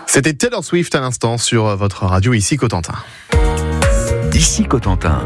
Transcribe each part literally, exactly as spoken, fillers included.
C'était Taylor Swift à l'instant sur votre radio ici Cotentin. Ici Cotentin.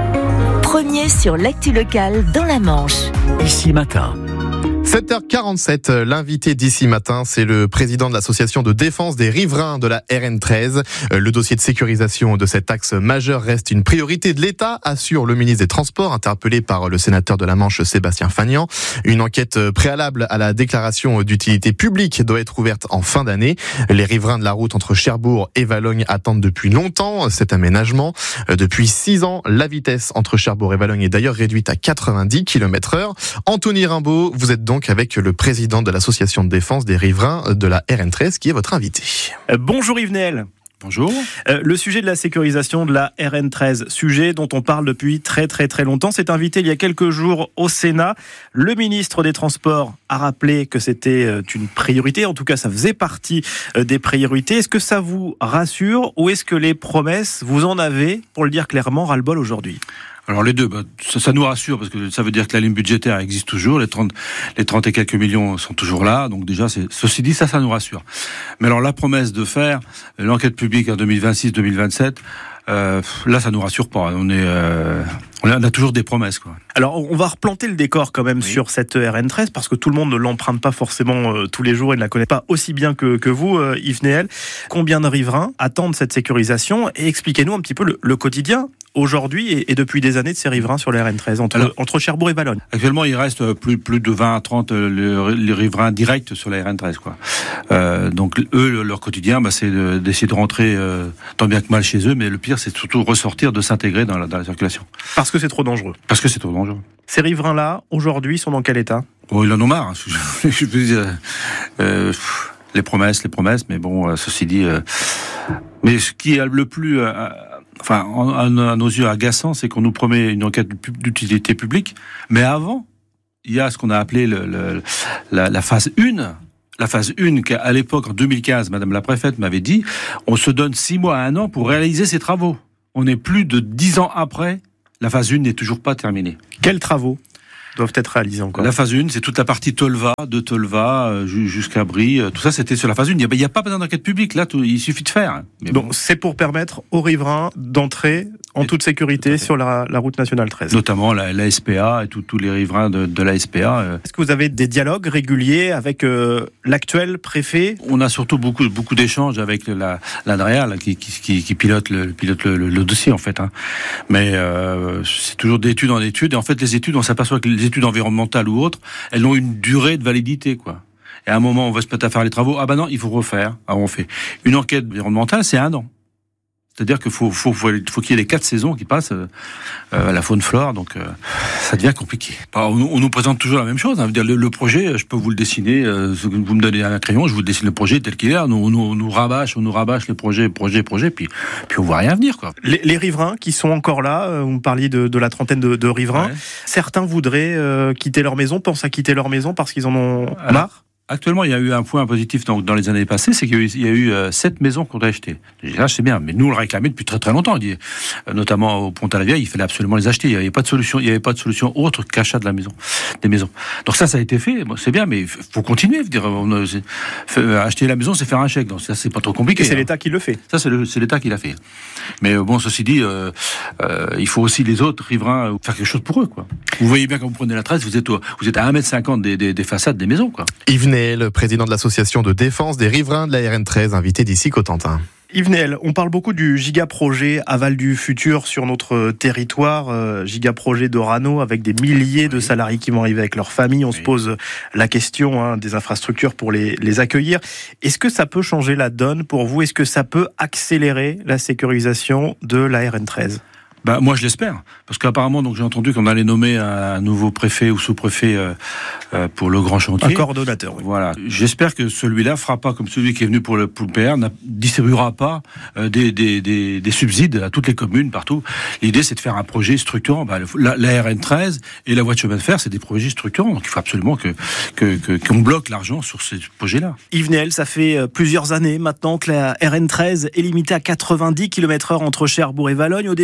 Premier sur l'actu locale dans la Manche. Ici Matin. sept heures quarante-sept, l'invité d'ici matin, c'est le président de l'association de défense des riverains de la R N treize. Le dossier de sécurisation de cet axe majeur reste une priorité de l'État, assure le ministre des Transports, interpellé par le sénateur de la Manche, Sébastien Fagnan. Une enquête préalable à la déclaration d'utilité publique doit être ouverte en fin d'année. Les riverains de la route entre Cherbourg et Valognes attendent depuis longtemps cet aménagement. Depuis six ans, la vitesse entre Cherbourg et Valognes est d'ailleurs réduite à quatre-vingt-dix kilomètres heure. Anthony Rimbaud, vous êtes donc avec le président de l'association de défense des riverains de la R N treize qui est votre invité. Euh, bonjour Yves Néel. Bonjour. Euh, le sujet de la sécurisation de la R N treize, sujet dont on parle depuis très très très longtemps, s'est invité il y a quelques jours au Sénat. Le ministre des Transports a rappelé que c'était une priorité, en tout cas ça faisait partie des priorités. Est-ce que ça vous rassure ou est-ce que les promesses, vous en avez, pour le dire clairement, ras-le-bol aujourd'hui ? Alors les deux, bah, ça, ça nous rassure parce que ça veut dire que la ligne budgétaire existe toujours, les trente, les trente et quelques millions sont toujours là, donc déjà, c'est, ceci dit, ça, ça nous rassure. Mais alors la promesse de faire l'enquête publique en deux mille vingt-six deux mille vingt-sept, euh, là, ça nous rassure pas. On est, euh, on a toujours des promesses, quoi. Alors, on va replanter le décor quand même oui. sur cette R N treize parce que tout le monde ne l'emprunte pas forcément euh, tous les jours et ne la connaît pas aussi bien que, que vous, euh, Yves Néel. Combien de riverains attendent cette sécurisation et expliquez-nous un petit peu le, le quotidien aujourd'hui et, et depuis des années de ces riverains sur la R N treize entre, Alors, entre Cherbourg et Valognes. Actuellement, il reste plus, plus de vingt à trente les, les riverains directs sur la R N treize, quoi. Euh, donc eux, leur quotidien, bah, c'est de, d'essayer de rentrer euh, tant bien que mal chez eux, mais le pire, c'est surtout ressortir, de s'intégrer dans la, dans la circulation. Parce que c'est trop dangereux. Parce que c'est trop dangereux. Ces riverains-là, aujourd'hui, sont dans quel état ? Oh, ils en ont marre. Je, je peux dire, euh, les promesses, les promesses, mais bon, euh, ceci dit. Euh, mais ce qui est le plus, euh, enfin, à nos yeux agaçant, c'est qu'on nous promet une enquête d'utilité publique, mais avant, il y a ce qu'on a appelé le, le, la, la phase un. La phase un, qu'à l'époque, en deux mille quinze, Madame la préfète m'avait dit, on se donne six mois à un an pour réaliser ces travaux. On est plus de dix ans après, la phase un n'est toujours pas terminée. Quels travaux doivent être réalisés encore ? La phase un, c'est toute la partie Tolva, de Tolva euh, jusqu'à Brie. Euh, tout ça, c'était sur la phase un. Il n'y a, a pas besoin d'enquête publique. Là, tout, il suffit de faire. Mais Donc, bon. c'est pour permettre aux riverains d'entrer en toute sécurité sur la, la route nationale treize. Notamment la, la S P A et tous les riverains de, de la S P A. Euh. Est-ce que vous avez des dialogues réguliers avec euh, l'actuel préfet ? On a surtout beaucoup, beaucoup d'échanges avec la, l'Andrea, là, qui, qui, qui, qui pilote, le, pilote le, le, le dossier, en fait. Hein. Mais euh, c'est toujours d'études en études. Et en fait, les études, on s'aperçoit que les études environnementales ou autres, elles ont une durée de validité, quoi. Et à un moment, on va se mettre à faire les travaux. Ah ben non, il faut refaire. Alors on fait une enquête environnementale, c'est un an. C'est-à-dire qu'il faut, faut, faut, faut qu'il y ait les quatre saisons qui passent euh, à la faune-flore, donc euh, ça devient compliqué. Alors, on, on nous présente toujours la même chose. Hein, dire, le, le projet, je peux vous le dessiner. Euh, vous me donnez un crayon, je vous dessine le projet tel qu'il est. On, on, on nous rabâche, on nous rabâche les projets, projets, projets, puis, puis on voit rien venir, quoi. Les, les riverains qui sont encore là, vous me parliez de, de la trentaine de, de riverains. Ouais. Certains voudraient euh, quitter leur maison, pensent à quitter leur maison parce qu'ils en ont Alors, marre. Actuellement, il y a eu un point positif dans, dans les années passées, c'est qu'il y a eu, il y a eu euh, sept maisons qu'on a achetées. Là, c'est bien, mais nous, on le réclamait depuis très très longtemps. Dit, euh, notamment au Pont-à-la-Vieille, il fallait absolument les acheter. Il n'y avait pas de solution, il n'y avait pas de solution autre qu'achat de la maison, des maisons. Donc ça, ça a été fait. Bon, c'est bien, mais il faut continuer. Dire, on, euh, acheter la maison, c'est faire un chèque. Donc ça, c'est pas trop compliqué. Et c'est hein. l'État qui le fait. Ça, c'est, le, c'est l'État qui l'a fait. Mais euh, bon, ceci dit, euh, euh, il faut aussi les autres riverains faire quelque chose pour eux, quoi. Vous voyez bien quand vous prenez la treize, vous êtes, au, vous êtes à un mètre cinquante des, des, des façades des maisons, quoi. Yves Néel, président de l'association de défense des riverains de la R N treize, invité d'ici Cotentin. Yves Néel, on parle beaucoup du giga-projet Aval du futur sur notre territoire, euh, giga-projet d'Orano avec des milliers oui. de salariés qui vont arriver avec leurs familles. On oui. se pose la question hein, des infrastructures pour les, les accueillir. Est-ce que ça peut changer la donne pour vous ? Est-ce que ça peut accélérer la sécurisation de la R N treize ? Bah, moi, je l'espère. Parce qu'apparemment, donc, j'ai entendu qu'on allait nommer un nouveau préfet ou sous-préfet euh, euh, pour le grand chantier. Un coordonnateur, oui. Voilà. J'espère que celui-là fera pas comme celui qui est venu pour le, pour le P R, ne distribuera pas euh, des, des, des, des subsides à toutes les communes, partout. L'idée, c'est de faire un projet structurant. Bah, la, la R N treize et la voie de chemin de fer, c'est des projets structurants. Donc, il faut absolument que, que, que, qu'on bloque l'argent sur ces projets-là. Yves Néel, ça fait plusieurs années maintenant que la R N treize est limitée à quatre-vingt-dix kilomètres heure entre Cherbourg et Valognes. Au début,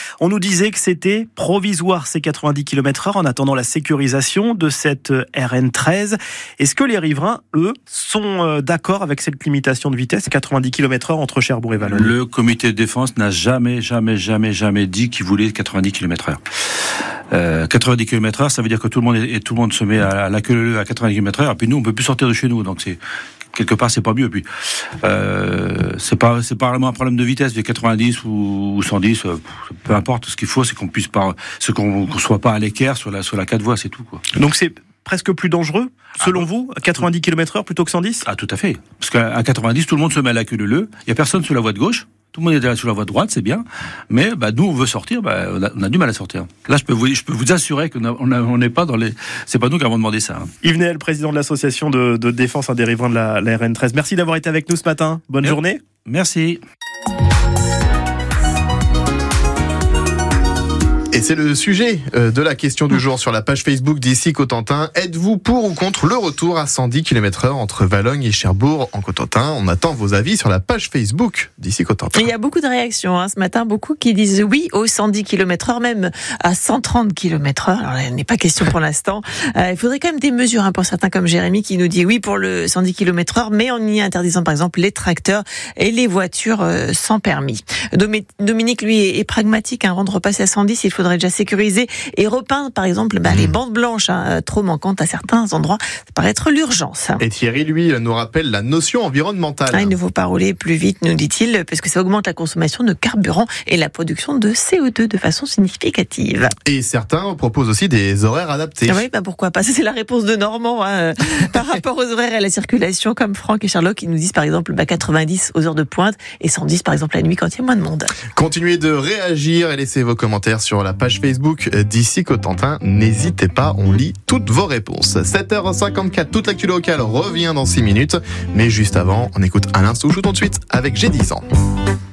On nous disait que c'était provisoire ces quatre-vingt-dix kilomètres heure en attendant la sécurisation de cette R N treize. Est-ce que les riverains, eux, sont d'accord avec cette limitation de vitesse, quatre-vingt-dix kilomètres heure entre Cherbourg et Valognes? Le comité de défense n'a jamais, jamais, jamais, jamais dit qu'il voulait quatre-vingt-dix kilomètres heure. Euh, quatre-vingt-dix kilomètres heure, ça veut dire que tout le monde est, et tout le monde se met à la queue leu à quatre-vingt-dix kilomètres heure, et puis nous, on peut plus sortir de chez nous, donc c'est quelque part, c'est pas mieux. Puis euh, c'est pas, c'est pas vraiment un problème de vitesse, de quatre-vingt-dix ou cent dix, euh, peu importe. Ce qu'il faut, c'est qu'on puisse pas, c'est qu'on, qu'on soit pas à l'équerre sur la sur la quatre voies, c'est tout, quoi. Donc c'est presque plus dangereux, selon ah, vous, quatre-vingt-dix kilomètres heure plutôt que cent dix? Ah, tout à fait. Parce qu'à quatre-vingt-dix, tout le monde se met à la queue leu. Il y a personne sur la voie de gauche. Tout le monde est là sur la voie droite, c'est bien, mais bah, nous on veut sortir, bah, on, a, on a du mal à sortir. Là, je peux vous, je peux vous assurer qu'on on n'est pas dans les, c'est pas nous qui avons demandé ça. Hein. Yves Néel, président de l'association de, de défense des riverains de la, la R N treize. Merci d'avoir été avec nous ce matin. Bonne Merci. journée. Merci. Et c'est le sujet de la question du jour sur la page Facebook d'Ici Cotentin. Êtes-vous pour ou contre le retour à cent dix kilomètres heure entre Valognes et Cherbourg en Cotentin? On attend vos avis sur la page Facebook d'Ici Cotentin. Il y a beaucoup de réactions hein, ce matin, beaucoup qui disent oui aux cent dix kilomètres heure, même à cent trente kilomètres heure. Alors là, il n'est pas question pour l'instant. Euh, il faudrait quand même des mesures hein, pour certains comme Jérémy qui nous dit oui pour le cent dix kilomètres heure, mais en y interdisant par exemple les tracteurs et les voitures euh, sans permis. Dominique, lui, est, est pragmatique. Hein, avant de repasser à cent dix, il faudrait déjà sécuriser et repeindre, par exemple, bah, mmh. les bandes blanches, hein, trop manquantes à certains endroits. Ça paraît être l'urgence. Et Thierry, lui, nous rappelle la notion environnementale. Ah, il ne faut pas rouler plus vite, nous dit-il, parce que ça augmente la consommation de carburant et la production de C O deux de façon significative. Et certains proposent aussi des horaires adaptés. Ah oui, bah pourquoi pas. Ça, c'est la réponse de Normand hein, par rapport aux horaires et à la circulation, comme Franck et Sherlock, qui nous disent, par exemple, bah, quatre-vingt-dix aux heures de pointe et cent dix, par exemple, la nuit quand il y a moins de monde. Continuez de réagir et laissez vos commentaires sur la page Facebook d'Ici Cotentin. N'hésitez pas, on lit toutes vos réponses. sept heures cinquante-quatre, toute l'actu locale revient dans six minutes. Mais juste avant, on écoute Alain Souchou tout de suite avec J'ai dix ans.